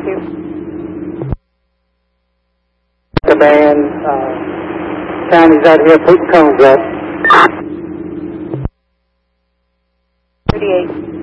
you. Command, counties out here, put cones up. 38.